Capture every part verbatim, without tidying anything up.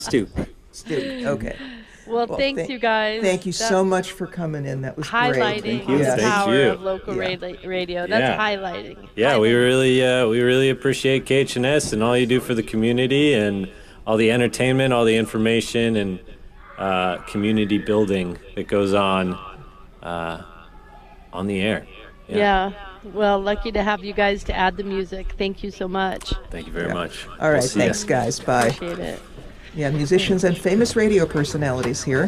Stu. Stu. Okay. Well, Well, thanks, thank- you guys. Thank you That's so much for coming in. That was highlighting great. Thank you. the Yes. Thank power you. of local Yeah. radio. radio. That's Yeah. highlighting. Yeah, we Highlighting. really uh, we really appreciate K H N S and all you do for the community and all the entertainment, all the information, and uh, community building that goes on uh, on the air. Yeah. Well, lucky to have you guys to add the music. Thank you so much. Thank you very Yeah. much. All right. We'll see ya. Thanks, guys. Bye. Appreciate it. Yeah, musicians and famous radio personalities here.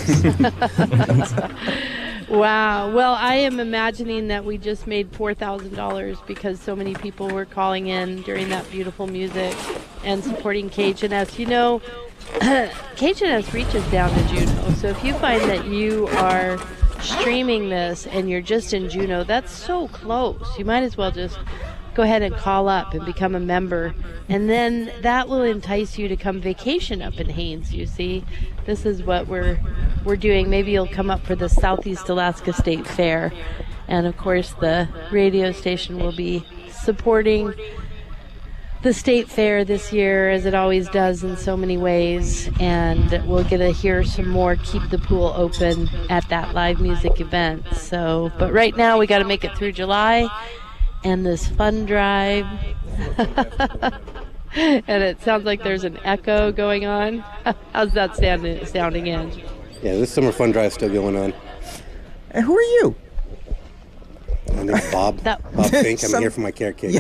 Wow. Well, I am imagining that we just made four thousand dollars because so many people were calling in during that beautiful music and supporting K H N S. You know, K H N S reaches down to Juneau. So if you find that you are streaming this and you're just in Juneau, that's so close. You might as well just go ahead and call up and become a member. And then that will entice you to come vacation up in Haines, you see. This is what we're we're doing. Maybe you'll come up for the Southeast Alaska State Fair. And of course the radio station will be supporting the state fair this year, as it always does in so many ways. And we'll get to hear some more Keep the Pool Open at that live music event. So, but right now we got to make it through July and this fun drive. And it sounds like there's an echo going on. How's that sound, sounding in? Yeah, this summer fun drive's still going on. And who are you? My name's Bob. That- Bob Fink. I'm Some- here for my carrot cake.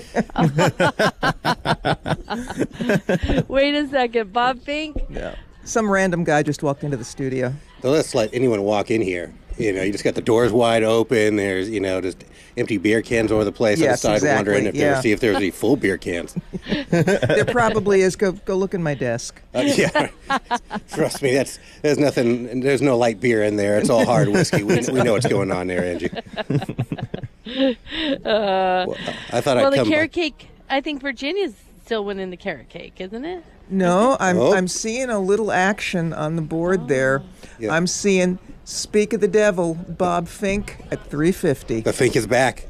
Wait a second, Bob Fink? Yeah. Some random guy just walked into the studio. So let's let anyone walk in here. You know, you just got the doors wide open. There's, you know, just empty beer cans all over the place. Yes, I started exactly, wondering if there yeah. see if there's any full beer cans. There probably is. Go go look in my desk. Uh, yeah, trust me, that's there's nothing. There's no light beer in there. It's all hard whiskey. We, we know what's going on there, Angie. Well, I thought Well, I'd the come. carrot cake, I think Virginia's still winning the carrot cake, isn't it? No, I'm Oh. I'm seeing a little action on the board there. Yeah. I'm seeing Speak of the Devil, Bob Fink at three fifty. The Fink is back.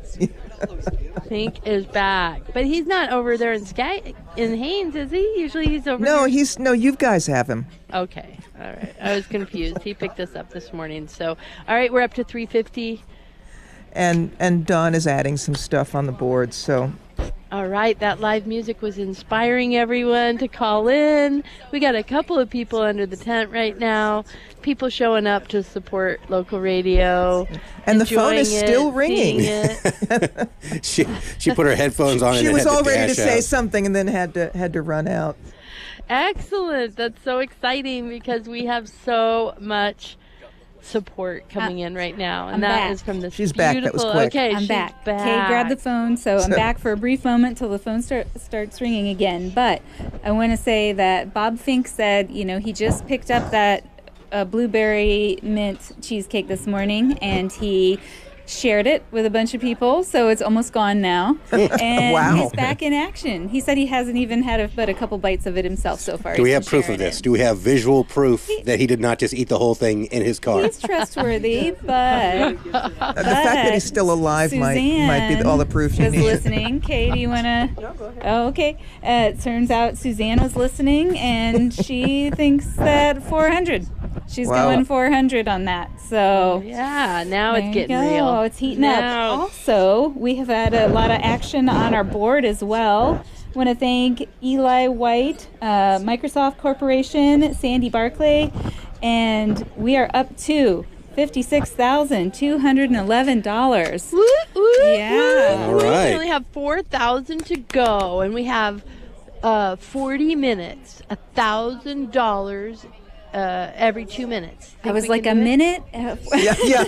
Fink is back, but he's not over there in Sky in Haines, is he? Usually he's over. No, there. he's no. You guys have him. Okay, all right. I was confused. He picked us up this morning. So, all right, we're up to three fifty. And and Don is adding some stuff on the board. So All right, that live music was inspiring everyone to call in. We got a couple of people under the tent right now. People showing up to support local radio. And the phone enjoying is it, still ringing. seeing it. she she put her headphones on. she and was had all to ready to dash say out. something and then had to had to run out. Excellent. That's so exciting because we have so much support coming in right now, and I'm that back. is from this She's back. That was beautiful. quick. Okay, I'm she's back. back. Kay grabbed the phone, so I'm So- back for a brief moment till the phone start, starts ringing again. But I want to say that Bob Fink said, you know, he just picked up that uh, blueberry mint cheesecake this morning, and he shared it with a bunch of people, so it's almost gone now. And Wow. he's back in action. He said he hasn't even had a, but a couple bites of it himself so far. Do we He's have been proof of sharing this? it. Do we have visual proof that he did not just eat the whole thing in his car? He's trustworthy, but Uh, the fact that he's still alive might might be all the proof you was need. listening. Kay, do you want to? No, go ahead. Oh, okay. Uh, it turns out Suzanne was listening, and she thinks that four hundred. She's Wow. going four hundred on that. So Yeah, now there it's you getting go. real. It's heating Now- up. Also, we have had a lot of action on our board as well. Want to thank Eli White, uh, Microsoft Corporation, Sandy Barclay, and we are up to fifty-six thousand two hundred eleven dollars. Woo, woo, Yeah. woo, All woo. right. We only have four thousand to go, and we have uh, forty minutes, a thousand dollars uh, every two minutes. I Think was we like a can do it? minute. Yeah, yeah.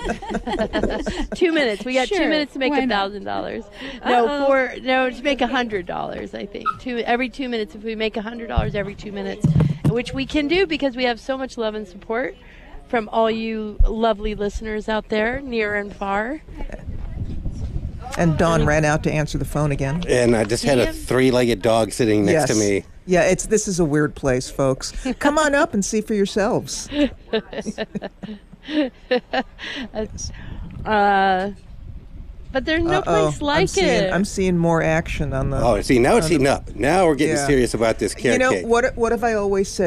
Two minutes. We got two Sure, minutes to make why a not? thousand dollars. No, Uh-oh. four. No, to make a hundred dollars. I think two every two minutes. If we make a hundred dollars every two minutes, which we can do because we have so much love and support from all you lovely listeners out there, near and far. And Don ran out to answer the phone again. And I just had a Yeah. three-legged dog sitting next yes. to me. Yeah, it's this is a weird place, folks. Come on up and see for yourselves. Uh, But there's no Uh-oh. place like I'm seeing, it. I'm seeing more action on the. Oh, see, now it's on the- heating up. Now we're getting Yeah. serious about this carrot You know cake. what? What have I always said?